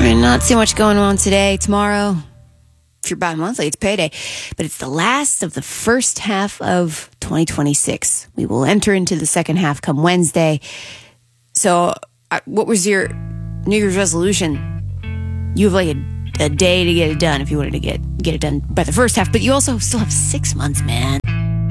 Not too much going on today. Tomorrow, if you're bi-monthly, it's payday. But it's the last of the first half of 2026. We will enter into the second half come Wednesday. So what was your New Year's resolution? You have like a day to get it done if you wanted to get it done by the first half. But you also still have 6 months, man.